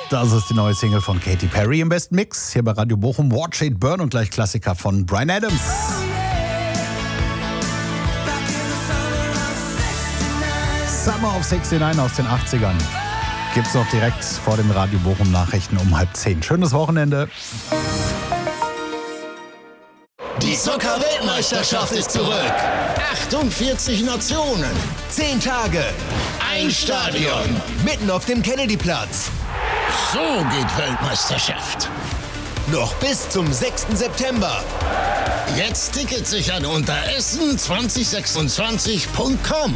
Das ist die neue Single von Katy Perry im besten Mix. Hier bei Radio Bochum, Watch It Burn und gleich Klassiker von Bryan Adams. Summer of 69 aus den 80ern. Gibt's noch direkt vor den Radio Bochum Nachrichten um 9:30. Schönes Wochenende. Die Soccer-Weltmeisterschaft ist zurück. 48 Nationen, 10 Tage, ein Stadion, mitten auf dem Kennedy-Platz. So geht Weltmeisterschaft. Noch bis zum 6. September. Jetzt Tickets sichern unter essen2026.com.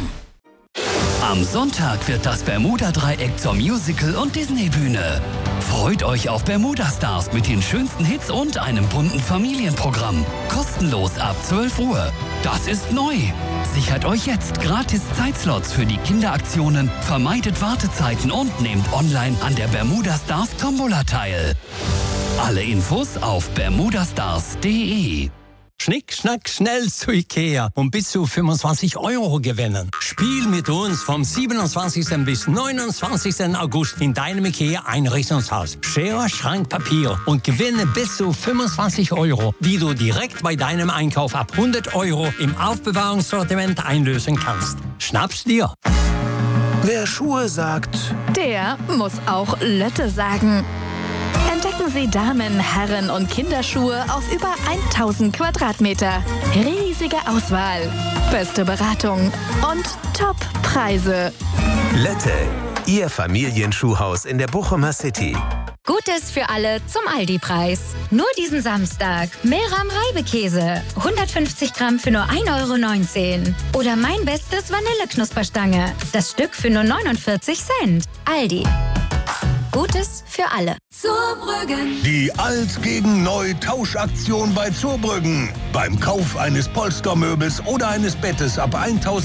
Am Sonntag wird das Bermuda-Dreieck zur Musical- und Disney-Bühne. Freut euch auf Bermuda Stars mit den schönsten Hits und einem bunten Familienprogramm. Kostenlos ab 12 Uhr. Das ist neu. Sichert euch jetzt gratis Zeitslots für die Kinderaktionen, vermeidet Wartezeiten und nehmt online an der Bermuda Stars Tombola teil. Alle Infos auf bermudastars.de. Schnick, schnack, schnell zu Ikea und bis zu 25 € gewinnen. Spiel mit uns vom 27. bis 29. August in deinem Ikea-Einrichtungshaus. Schere, Schrank, Papier und gewinne bis zu 25 €, die du direkt bei deinem Einkauf ab 100 € im Aufbewahrungssortiment einlösen kannst. Schnapp's dir! Wer Schuhe sagt, der muss auch Lötte sagen. Entdecken Sie Damen-, Herren- und Kinderschuhe auf über 1000 Quadratmeter. Riesige Auswahl, beste Beratung und Top-Preise. Lötte, Ihr Familienschuhhaus in der Bochumer City. Gutes für alle zum Aldi-Preis. Nur diesen Samstag. Meram Reibekäse. 150 Gramm für nur 1,19 €. Oder mein bestes Vanilleknusperstange. Das Stück für nur 49 Cent. Aldi. Gutes für alle. Zurbrüggen. Die Alt gegen Neu Tauschaktion bei Zurbrüggen. Beim Kauf eines Polstermöbels oder eines Bettes ab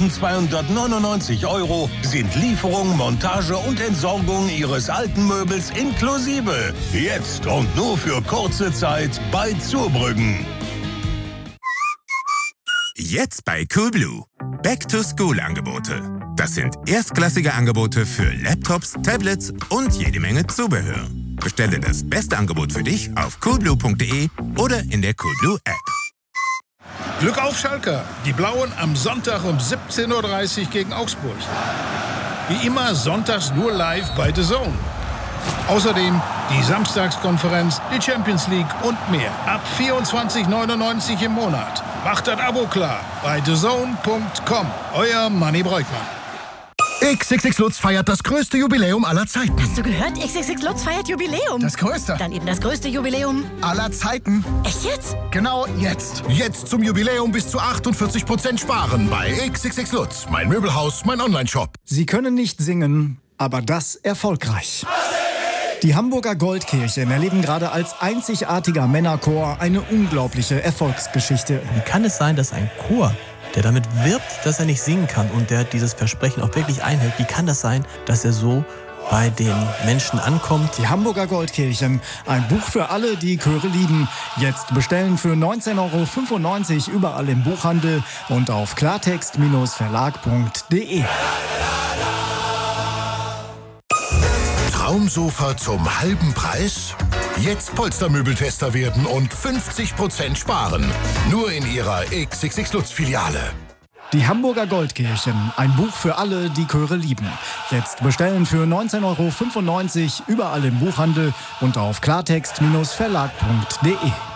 1.299 € sind Lieferung, Montage und Entsorgung Ihres alten Möbels inklusive. Jetzt und nur für kurze Zeit bei Zurbrüggen. Jetzt bei Coolblue. Back-to-School-Angebote. Das sind erstklassige Angebote für Laptops, Tablets und jede Menge Zubehör. Bestelle das beste Angebot für dich auf coolblue.de oder in der Coolblue App. Glück auf, Schalker! Die Blauen am Sonntag um 17:30 Uhr gegen Augsburg. Wie immer sonntags nur live bei The Zone. Außerdem die Samstagskonferenz, die Champions League und mehr. Ab 24,99 € im Monat. Macht das Abo klar bei thezone.com. Euer Manni Breukmann. XXX Lutz feiert das größte Jubiläum aller Zeiten. Hast du gehört? XXX Lutz feiert Jubiläum. Das größte? Dann eben das größte Jubiläum aller Zeiten. Echt jetzt? Genau jetzt. Jetzt zum Jubiläum bis zu 48% sparen bei XXX Lutz. Mein Möbelhaus, mein Onlineshop. Sie können nicht singen, aber das erfolgreich. Die Hamburger Goldkirchen erleben gerade als einzigartiger Männerchor eine unglaubliche Erfolgsgeschichte. Wie kann es sein, dass ein Chor, der damit wirbt, dass er nicht singen kann und der dieses Versprechen auch wirklich einhält, wie kann das sein, dass er so bei den Menschen ankommt? Die Hamburger Goldkirchen, ein Buch für alle, die Chöre lieben. Jetzt bestellen für 19,95 € überall im Buchhandel und auf klartext-verlag.de. Traumsofa zum halben Preis? Jetzt Polstermöbeltester werden und 50% sparen. Nur in Ihrer XXX Lutz-Filiale. Die Hamburger Goldkirchen, ein Buch für alle, die Chöre lieben. Jetzt bestellen für 19,95 € überall im Buchhandel und auf klartext-verlag.de.